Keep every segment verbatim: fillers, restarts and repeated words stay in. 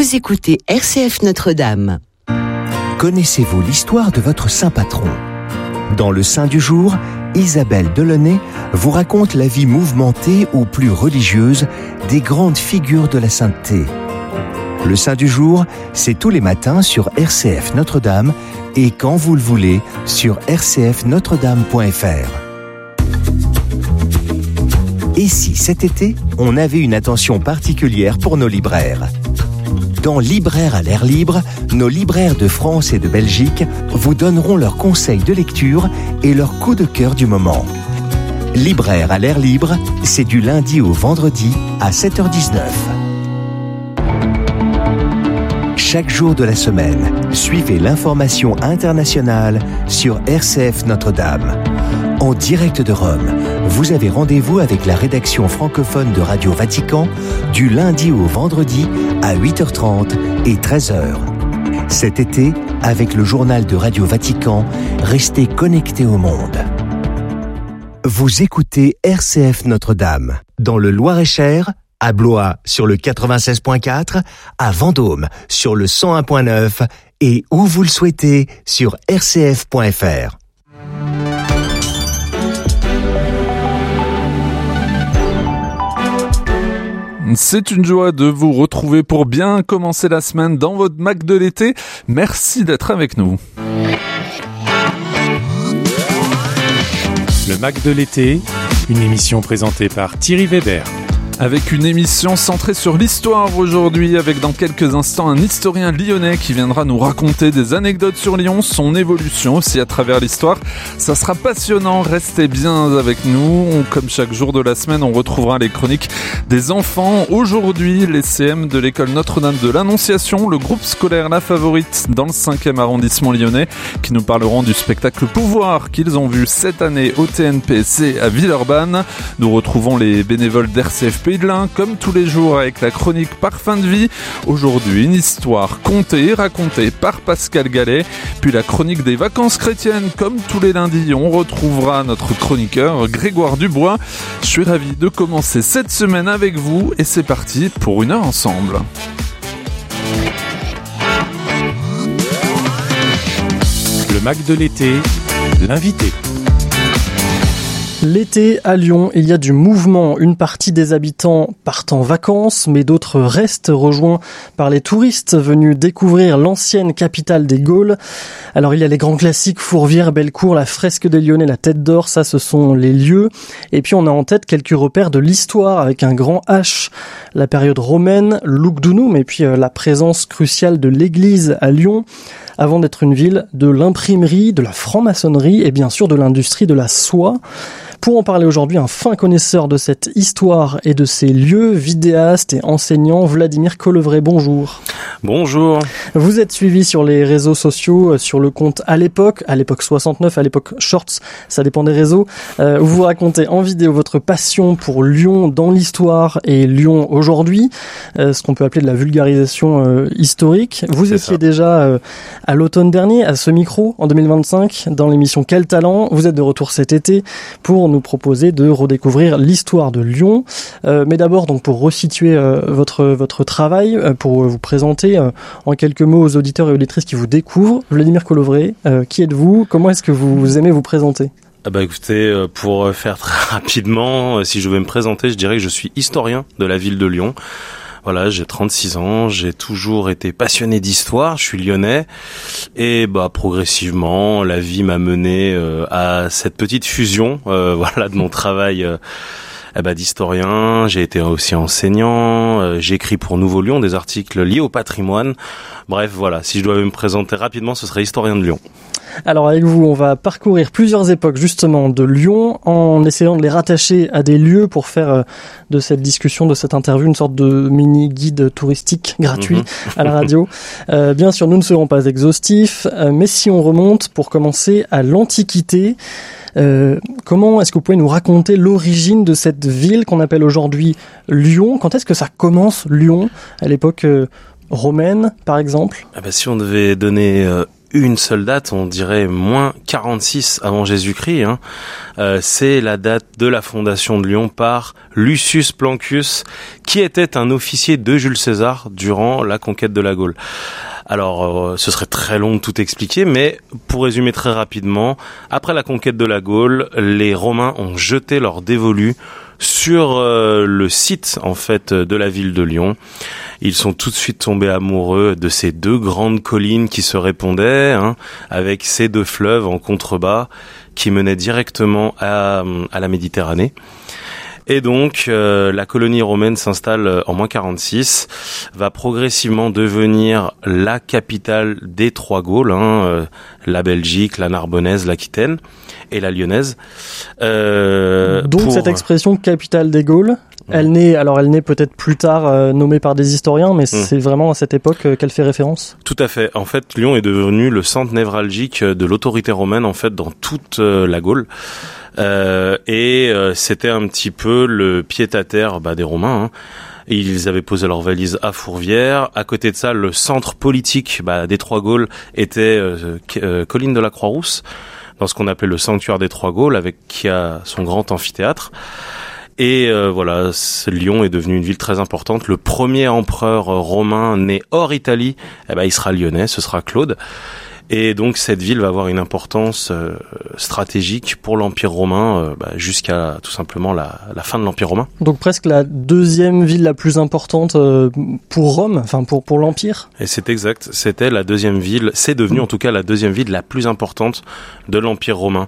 Vous écoutez R C F Notre-Dame. Connaissez-vous l'histoire de votre saint patron ? Dans le Saint du jour, Isabelle Delaunay vous raconte la vie mouvementée ou plus religieuse des grandes figures de la sainteté. Le Saint du jour, c'est tous les matins sur R C F Notre-Dame et quand vous le voulez sur r c f notre dame point f r. Et si cet été, on avait une attention particulière pour nos libraires ? Dans Libraires à l'air libre, nos libraires de France et de Belgique vous donneront leurs conseils de lecture et leurs coups de cœur du moment. Libraires à l'air libre, c'est du lundi au vendredi à sept heures dix-neuf. Chaque jour de la semaine, suivez l'information internationale sur R C F Notre-Dame. En direct de Rome, vous avez rendez-vous avec la rédaction francophone de Radio Vatican du lundi au vendredi à huit heures trente et treize heures. Cet été, avec le journal de Radio Vatican, restez connectés au monde. Vous écoutez R C F Notre-Dame, dans le Loir-et-Cher, à Blois sur le quatre-vingt-seize point quatre, à Vendôme sur le cent un point neuf et où vous le souhaitez sur r c f point f r. C'est une joie de vous retrouver pour bien commencer la semaine dans votre Mac de l'été. Merci d'être avec nous. Le Mac de l'été, une émission présentée par Thierry Weber. Avec une émission centrée sur l'histoire aujourd'hui, avec dans quelques instants un historien lyonnais qui viendra nous raconter des anecdotes sur Lyon, son évolution aussi à travers l'histoire. Ça sera passionnant, restez bien avec nous. On, comme chaque jour de la semaine, on retrouvera les chroniques des enfants. Aujourd'hui, les C M de l'école Notre-Dame de l'Annonciation, le groupe scolaire La Favorite dans le cinquième arrondissement lyonnais, qui nous parleront du spectacle Pouvoir qu'ils ont vu cette année au T N P C à Villeurbanne. Nous retrouvons les bénévoles d'R C F P de l'Ain, comme tous les jours avec la chronique Parfum de vie. Aujourd'hui, une histoire contée et racontée par Pascal Gallet. Puis la chronique des vacances chrétiennes, comme tous les lundis, on retrouvera notre chroniqueur Grégoire Dubois. Je suis ravi de commencer cette semaine avec vous et c'est parti pour une heure ensemble. Le Mac de l'été, l'invité. L'été à Lyon, il y a du mouvement. Une partie des habitants partent en vacances, mais d'autres restent rejoints par les touristes venus découvrir l'ancienne capitale des Gaules. Alors il y a les grands classiques, Fourvière, Bellecour, la fresque des Lyonnais, la Tête d'Or, ça ce sont les lieux. Et puis on a en tête quelques repères de l'histoire avec un grand H. La période romaine, Lugdunum, et puis euh, la présence cruciale de l'église à Lyon, avant d'être une ville de l'imprimerie, de la franc-maçonnerie et bien sûr de l'industrie de la soie. Pour en parler aujourd'hui, un fin connaisseur de cette histoire et de ces lieux, vidéaste et enseignant, Vladimir Colevray, bonjour. Bonjour. Vous êtes suivi sur les réseaux sociaux, sur le compte à l'époque, à l'époque soixante-neuf, à l'époque Shorts, ça dépend des réseaux, euh, où vous racontez en vidéo votre passion pour Lyon dans l'histoire et Lyon aujourd'hui, euh, ce qu'on peut appeler de la vulgarisation euh, historique. Vous C'est étiez ça. déjà euh, à l'automne dernier, à ce micro, en deux mille vingt-cinq, dans l'émission Quel talent. Vous êtes de retour cet été pour nous proposer de redécouvrir l'histoire de Lyon. Euh, mais d'abord, donc, pour resituer euh, votre votre travail, euh, pour vous présenter euh, en quelques mots aux auditeurs et auditrices qui vous découvrent, Vladimir Colevray, euh, qui êtes-vous ? Comment est-ce que vous aimez vous présenter ? Ah bah écoutez, pour faire très rapidement, si je vais me présenter, je dirais que je suis historien de la ville de Lyon. Voilà, j'ai trente-six ans, j'ai toujours été passionné d'histoire, je suis lyonnais et bah progressivement la vie m'a mené euh, à cette petite fusion euh, voilà de mon travail euh, eh bah, d'historien. J'ai été aussi enseignant, euh, j'écris pour Nouveau Lyon des articles liés au patrimoine. Bref, voilà, si je dois me présenter rapidement, ce serait historien de Lyon. Alors avec vous, on va parcourir plusieurs époques justement de Lyon en essayant de les rattacher à des lieux pour faire de cette discussion, de cette interview, une sorte de mini-guide touristique gratuit mmh. à la radio. Euh, bien sûr, nous ne serons pas exhaustifs, euh, mais si on remonte pour commencer à l'Antiquité, euh, comment est-ce que vous pouvez nous raconter l'origine de cette ville qu'on appelle aujourd'hui Lyon ? Quand est-ce que ça commence Lyon, à l'époque euh, romaine par exemple ? Ah bah, si on devait donner... Euh... une seule date, on dirait moins quarante-six avant Jésus-Christ. Hein. Euh, c'est la date de la fondation de Lyon par Lucius Plancius, qui était un officier de Jules César durant la conquête de la Gaule. Alors, euh, ce serait très long de tout expliquer, mais pour résumer très rapidement, après la conquête de la Gaule, les Romains ont jeté leur dévolu sur euh, le site en fait de la ville de Lyon. Ils sont tout de suite tombés amoureux de ces deux grandes collines qui se répondaient, hein, avec ces deux fleuves en contrebas qui menaient directement à, à la Méditerranée. Et donc, euh, la colonie romaine s'installe en moins quarante-six, va progressivement devenir la capitale des trois Gaules, hein, euh, la Belgique, la Narbonnaise, l'Aquitaine et la Lyonnaise. Euh, donc pour... cette expression capitale des Gaules, elle naît, alors elle naît peut-être plus tard euh, nommée par des historiens, mais mmh. c'est vraiment à cette époque euh, qu'elle fait référence. Tout à fait. En fait, Lyon est devenu le centre névralgique de l'autorité romaine en fait dans toute euh, la Gaule. Euh, et euh, c'était un petit peu le pied-à-terre bah, des Romains. Hein. Ils avaient posé leurs valises à Fourvière. À côté de ça, le centre politique bah, des Trois Gaules était euh, euh, Colline de la Croix-Rousse, dans ce qu'on appelait le sanctuaire des Trois Gaules, avec qui a son grand amphithéâtre. Et euh, voilà, Lyon est devenu une ville très importante. Le premier empereur romain né hors Italie, eh ben, il sera lyonnais, ce sera Claude. Et donc cette ville va avoir une importance euh, stratégique pour l'Empire romain euh, bah, jusqu'à tout simplement la, la fin de l'Empire romain. Donc presque la deuxième ville la plus importante euh, pour Rome, enfin pour pour l'Empire. Et c'est exact, c'était la deuxième ville, c'est devenu en tout cas la deuxième ville la plus importante de l'Empire romain.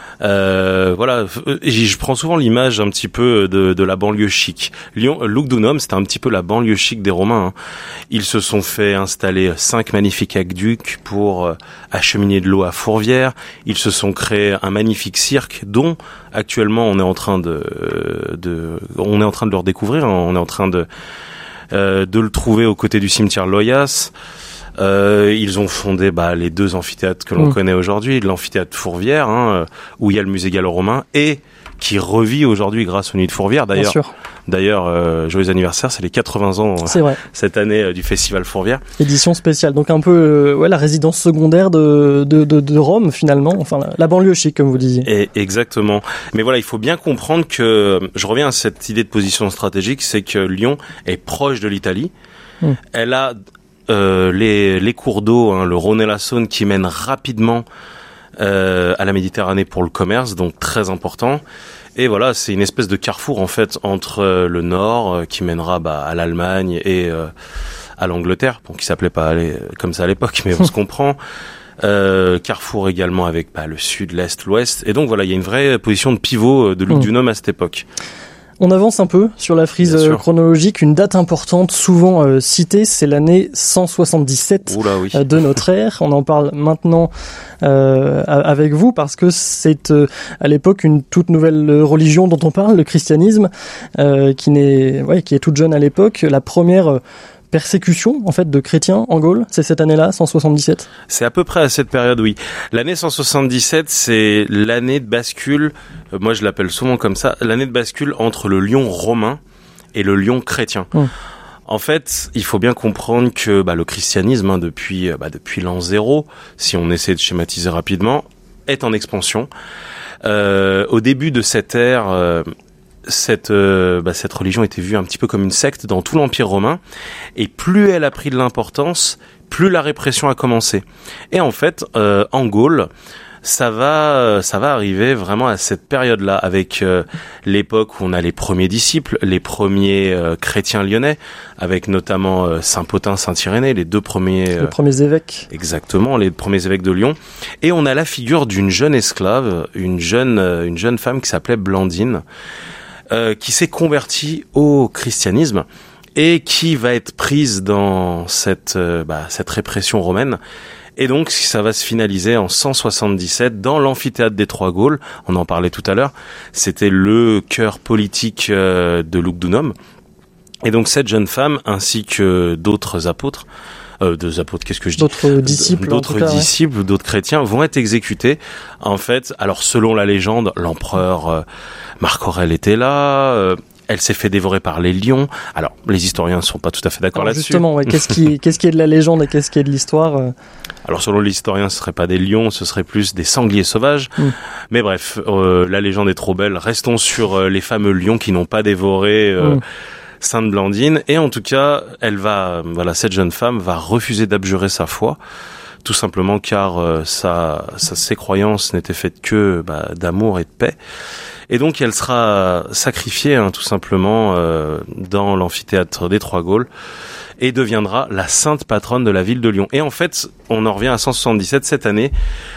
Euh, voilà, je prends souvent l'image un petit peu de, de la banlieue chic. Lyon, Lugdunum, c'était un petit peu la banlieue chic des Romains. Hein. Ils se sont fait installer cinq magnifiques aqueducs pour euh, acheminer de l'eau à Fourvière. Ils se sont créés un magnifique cirque dont actuellement on est en train de, de on est en train de le redécouvrir. Hein. On est en train de euh, de le trouver aux côtés du cimetière Loyasse. Euh, ils ont fondé bah, les deux amphithéâtres que l'on mmh. connaît aujourd'hui, l'amphithéâtre Fourvière, hein, où il y a le musée gallo-romain, et qui revit aujourd'hui grâce aux Nuits de Fourvière. D'ailleurs, Bien sûr. d'ailleurs euh, joyeux anniversaire, c'est les quatre-vingts ans c'est vrai. cette année euh, du Festival Fourvière. Édition spéciale, donc un peu euh, ouais, la résidence secondaire de, de, de, de Rome finalement, enfin la, la banlieue chic comme vous disiez. Et exactement. Mais voilà, il faut bien comprendre que, je reviens à cette idée de position stratégique, c'est que Lyon est proche de l'Italie. Mmh. Elle a... Euh, les, les cours d'eau, hein, le Rhône et la Saône, qui mènent rapidement euh, à la Méditerranée pour le commerce, donc très important. Et voilà, c'est une espèce de carrefour en fait entre euh, le nord euh, qui mènera bah, à l'Allemagne et euh, à l'Angleterre, bon, qui s'appelait pas aller, comme ça à l'époque, mais on se comprend. Euh, carrefour également avec bah, le sud, l'est, l'ouest. Et donc voilà, il y a une vraie position de pivot de Lugdunum mmh. à cette époque. On avance un peu sur la frise chronologique. Une date importante, souvent euh, citée, c'est l'année cent soixante-dix-sept Oula, oui. euh, de notre ère. On en parle maintenant euh, avec vous parce que c'est euh, à l'époque une toute nouvelle religion dont on parle, le christianisme, euh, qui, n'est, ouais, qui est toute jeune à l'époque. La première... Euh, persécution en fait de chrétiens en Gaule, c'est cette année-là, cent soixante-dix-sept. C'est à peu près à cette période, oui. L'année cent soixante-dix-sept, c'est l'année de bascule, euh, moi je l'appelle souvent comme ça, l'année de bascule entre le Lyon romain et le Lyon chrétien. Mmh. En fait, il faut bien comprendre que bah, le christianisme, hein, depuis, bah, depuis l'an zéro, si on essaie de schématiser rapidement, est en expansion. Euh, au début de cette ère... Euh, Cette, euh, bah, cette religion était vue un petit peu comme une secte dans tout l'Empire romain, et plus elle a pris de l'importance, plus la répression a commencé. Et en fait, euh, en Gaule, ça va, ça va arriver vraiment à cette période-là, avec euh, l'époque où on a les premiers disciples, les premiers euh, chrétiens lyonnais, avec notamment euh, Saint Pothin, Saint Irénée, les deux premiers... Euh, les premiers évêques. Exactement, les premiers évêques de Lyon. Et on a la figure d'une jeune esclave, une jeune, euh, une jeune femme qui s'appelait Blandine, Euh, qui s'est convertie au christianisme et qui va être prise dans cette, euh, bah, cette répression romaine. Et donc, ça va se finaliser en cent soixante-dix-sept dans l'amphithéâtre des Trois Gaules. On en parlait tout à l'heure. C'était le cœur politique euh, de Lugdunum. Et donc, cette jeune femme, ainsi que d'autres apôtres, euh, deux apôtres, qu'est-ce que je dis ? D'autres disciples, d'autres cas, disciples, ouais. d'autres chrétiens vont être exécutés. En fait, alors selon la légende, l'empereur euh, Marc Aurèle était là. Euh, Elle s'est fait dévorer par les lions. Alors, les historiens ne sont pas tout à fait d'accord Alors là-dessus. Justement, ouais, qu'est-ce qui, qu'est-ce qui est de la légende et qu'est-ce qui est de l'histoire euh... Alors, selon l'historien, ce ne serait pas des lions, ce serait plus des sangliers sauvages. Mm. Mais bref, euh, la légende est trop belle. Restons sur euh, les fameux lions qui n'ont pas dévoré euh, mm. Sainte Blandine. Et en tout cas, elle va, voilà, cette jeune femme va refuser d'abjurer sa foi. Tout simplement car euh, sa, sa, ses croyances n'étaient faites que bah, d'amour et de paix. Et donc elle sera sacrifiée hein, tout simplement euh, dans l'amphithéâtre des Trois Gaules et deviendra la sainte patronne de la ville de Lyon. Et en fait, on en revient à cent soixante-dix-sept cette année.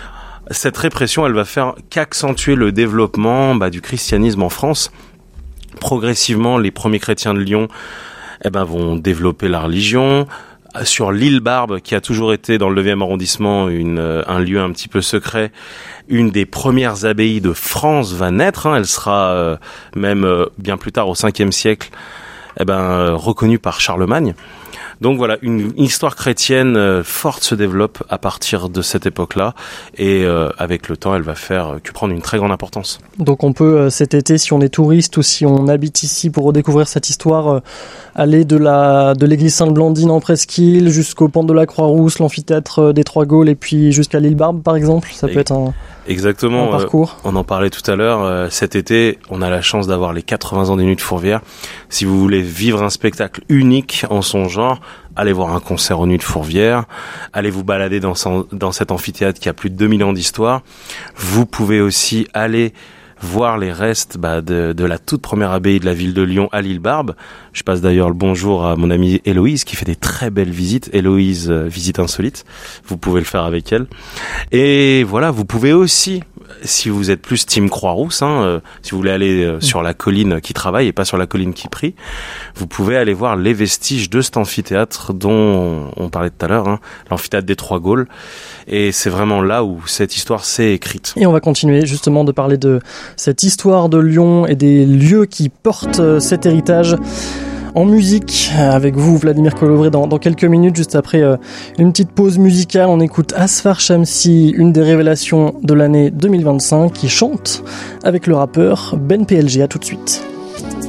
Cette répression, elle va faire qu'accentuer le développement bah, du christianisme en France. Progressivement, les premiers chrétiens de Lyon eh ben, vont développer la religion. Sur l'île Barbe, qui a toujours été dans le neuvième arrondissement une, un lieu un petit peu secret, une des premières abbayes de France va naître. Hein. Elle sera euh, même euh, bien plus tard, au cinquième siècle, eh ben, euh, reconnue par Charlemagne. Donc voilà, une, une histoire chrétienne euh, forte se développe à partir de cette époque-là, et euh, avec le temps, elle va faire euh, que prendre une très grande importance. Donc on peut euh, cet été, si on est touriste ou si on habite ici pour redécouvrir cette histoire, euh, aller de la de l'église Sainte-Blandine en Presqu'île jusqu'au pont de la Croix-Rousse, l'amphithéâtre des Trois Gaules et puis jusqu'à l'île Barbe par exemple. Ça peut et... être un Exactement. Un parcours. Euh, on en parlait tout à l'heure. Euh, cet été, on a la chance d'avoir les quatre-vingts ans des Nuits de Fourvière. Si vous voulez vivre un spectacle unique en son genre, allez voir un concert aux Nuits de Fourvière. Allez vous balader dans, son, dans cet amphithéâtre qui a plus de deux mille ans d'histoire. Vous pouvez aussi aller voir les restes bah, de, de la toute première abbaye de la ville de Lyon à l'île Barbe. Je passe d'ailleurs le bonjour à mon amie Héloïse qui fait des très belles visites. Héloïse, euh, visite insolite. Vous pouvez le faire avec elle. Et voilà, vous pouvez aussi, si vous êtes plus team Croix-Rousse, hein, euh, si vous voulez aller euh, sur la colline qui travaille et pas sur la colline qui prie, vous pouvez aller voir les vestiges de cet amphithéâtre dont on parlait tout à l'heure, hein, l'amphithéâtre des Trois Gaules. Et c'est vraiment là où cette histoire s'est écrite. Et on va continuer justement de parler de cette histoire de Lyon et des lieux qui portent cet héritage en musique avec vous, Vladimir Kolovray, dans, dans quelques minutes, juste après euh, une petite pause musicale. On écoute Asfar Shamsi, une des révélations de l'année deux mille vingt-cinq, qui chante avec le rappeur Ben P L G. À tout de suite.